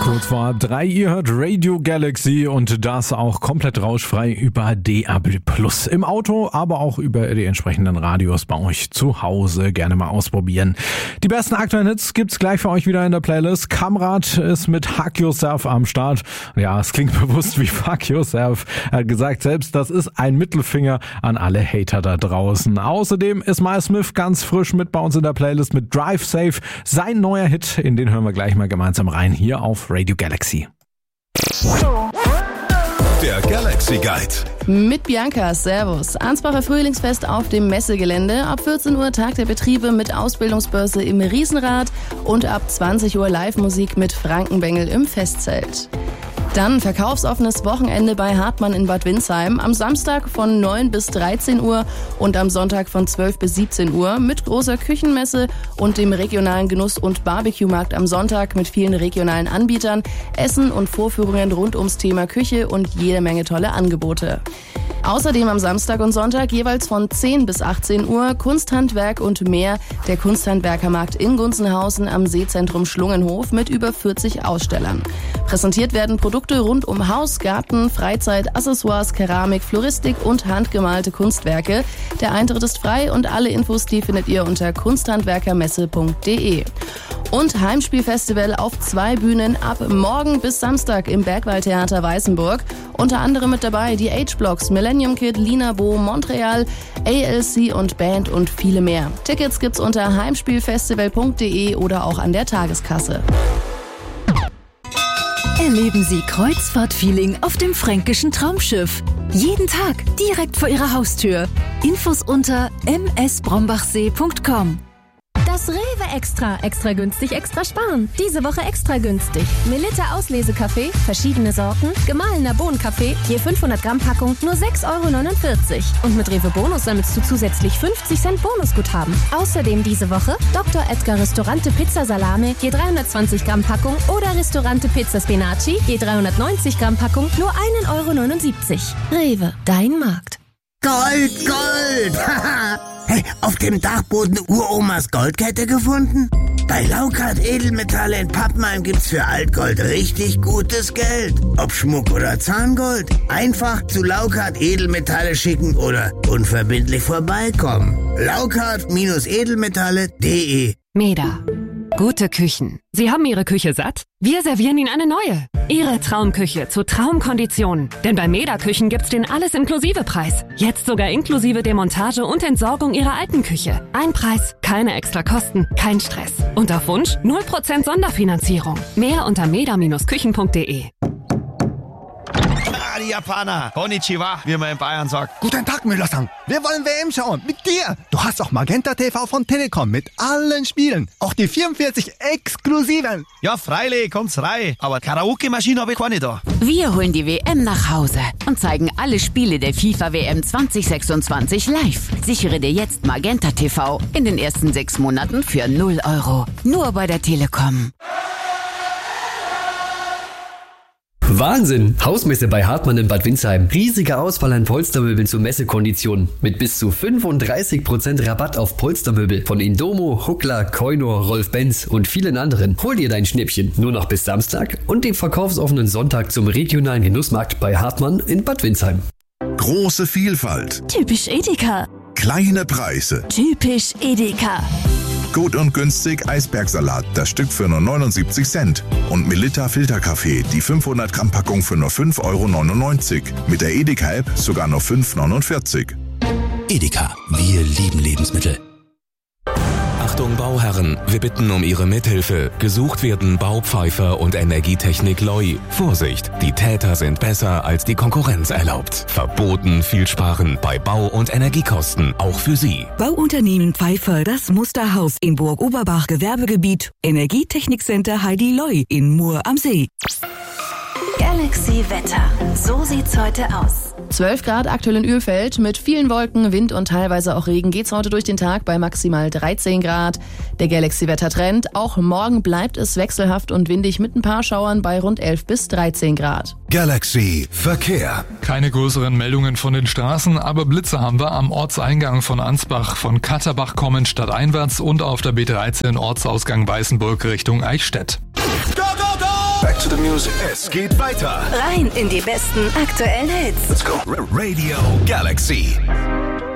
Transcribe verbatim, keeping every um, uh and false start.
Kurz vor drei, ihr hört Radio Galaxy und das auch komplett rauschfrei über D A B plus. Im Auto, aber auch über die entsprechenden Radios bei euch zu Hause. Gerne mal ausprobieren. Die besten aktuellen Hits gibt's gleich für euch wieder in der Playlist. Kamrat ist mit Hug Yourself am Start. Ja, es klingt bewusst wie Fuck Yourself. Er hat gesagt, selbst das ist ein Mittelfinger an alle Hater da draußen. Außerdem ist Miles Smith ganz frisch mit bei uns in der Playlist mit Drive Safe. Sein neuer Hit, in den hören wir gleich mal gemeinsam rein hier auf Radio Galaxy. Der Galaxy Guide. Mit Bianca, Servus. Ansbacher Frühlingsfest auf dem Messegelände. Ab vierzehn Uhr Tag der Betriebe mit Ausbildungsbörse im Riesenrad und ab zwanzig Uhr Live-Musik mit Frankenbengel im Festzelt. Dann verkaufsoffenes Wochenende bei Hartmann in Bad Windsheim. Am Samstag von neun bis dreizehn Uhr und am Sonntag von zwölf bis siebzehn Uhr mit großer Küchenmesse und dem regionalen Genuss- und Barbecue-Markt am Sonntag mit vielen regionalen Anbietern, Essen und Vorführungen rund ums Thema Küche und jede Menge tolle Angebote. Außerdem am Samstag und Sonntag jeweils von zehn bis achtzehn Uhr Kunsthandwerk und mehr, der Kunsthandwerkermarkt in Gunzenhausen am Seezentrum Schlungenhof mit über vierzig Ausstellern. Präsentiert werden Produkte rund um Haus, Garten, Freizeit, Accessoires, Keramik, Floristik und handgemalte Kunstwerke. Der Eintritt ist frei und alle Infos, die findet ihr unter kunsthandwerkermesse punkt de. Und Heimspielfestival auf zwei Bühnen ab morgen bis Samstag im Bergwaldtheater Weißenburg. Unter anderem mit dabei die H-Blocks, Millennium Kid, Lina Bo, Montreal, A L C und Band und viele mehr. Tickets gibt's unter heimspielfestival punkt de oder auch an der Tageskasse. Erleben Sie Kreuzfahrt-Feeling auf dem fränkischen Traumschiff. Jeden Tag direkt vor Ihrer Haustür. Infos unter m s brombachsee punkt com. Das Rewe Extra. Extra günstig, extra sparen. Diese Woche extra günstig. Melitta Auslesekaffee, verschiedene Sorten, gemahlener Bohnenkaffee, je fünfhundert Gramm Packung, nur sechs Euro neunundvierzig. Und mit Rewe Bonus sammelst du zusätzlich fünfzig Cent Bonusguthaben. Außerdem diese Woche Doktor Edgar Ristorante Pizza Salame, je dreihundertzwanzig Gramm Packung oder Ristorante Pizza Spinaci, je dreihundertneunzig Gramm Packung, nur ein Euro neunundsiebzig. Rewe, dein Markt. Gold, Gold! Hey, auf dem Dachboden Uromas Goldkette gefunden? Bei Laukart Edelmetalle in Pappenheim gibt's für Altgold richtig gutes Geld. Ob Schmuck oder Zahngold. Einfach zu Laukart Edelmetalle schicken oder unverbindlich vorbeikommen. Laukart-edelmetalle punkt de. Meda. Gute Küchen. Sie haben Ihre Küche satt? Wir servieren Ihnen eine neue. Ihre Traumküche zu Traumkonditionen. Denn bei Meda Küchen gibt's den Alles-Inklusive-Preis. Jetzt sogar inklusive Demontage und Entsorgung Ihrer alten Küche. Ein Preis, keine extra Kosten, kein Stress. Und auf Wunsch null Prozent Sonderfinanzierung. Mehr unter meda Küchen punkt de. Ah, die Japaner. Konnichiwa, wie man in Bayern sagt. Guten Tag, Müller-san. Wir wollen W M schauen. Mit dir. Du hast auch Magenta T V von Telekom mit allen Spielen. Auch die vierundvierzig exklusiven. Ja, freilich, kommt's rein. Aber Karaoke-Maschine habe ich keine da. Wir holen die W M nach Hause und zeigen alle Spiele der FIFA W M zwanzig sechsundzwanzig live. Sichere dir jetzt Magenta T V in den ersten sechs Monaten für null Euro. Nur bei der Telekom. Wahnsinn! Hausmesse bei Hartmann in Bad Windsheim. Riesiger Auswahl an Polstermöbeln zu Messekonditionen. Mit bis zu fünfunddreißig Prozent Rabatt auf Polstermöbel von Indomo, Huckler, Koinor, Rolf Benz und vielen anderen. Hol dir dein Schnäppchen. Nur noch bis Samstag und den verkaufsoffenen Sonntag zum regionalen Genussmarkt bei Hartmann in Bad Windsheim. Große Vielfalt. Typisch Edeka. Kleine Preise. Typisch Edeka. Gut und günstig Eisbergsalat, das Stück für nur neunundsiebzig Cent. Und Melitta Filterkaffee, die fünfhundert Gramm Packung für nur fünf Euro neunundneunzig. Mit der Edeka-App sogar nur fünf Euro neunundvierzig. Edeka, wir lieben Lebensmittel. Achtung Bauherren, wir bitten um Ihre Mithilfe. Gesucht werden Baupfeifer und Energietechnik Loi. Vorsicht, die Täter sind besser als die Konkurrenz erlaubt. Verboten viel sparen bei Bau- und Energiekosten, auch für Sie. Bauunternehmen Pfeiffer, das Musterhaus in Burg-Oberbach Gewerbegebiet. Energietechnikcenter Heidi Loi in Mur am See. Galaxy Wetter. So sieht's heute aus. zwölf Grad aktuell in Ölfeld. Mit vielen Wolken, Wind und teilweise auch Regen geht's heute durch den Tag bei maximal dreizehn Grad. Der Galaxy-Wetter-Trend. Auch morgen bleibt es wechselhaft und windig mit ein paar Schauern bei rund elf bis dreizehn Grad. Galaxy Verkehr. Keine größeren Meldungen von den Straßen, aber Blitze haben wir am Ortseingang von Ansbach von Katterbach kommend stadteinwärts und auf der B dreizehn Ortsausgang Weißenburg Richtung Eichstätt. Go, go, go! Back to the music. Es geht weiter. Rein in die besten aktuellen Hits. Let's go. Radio Galaxy.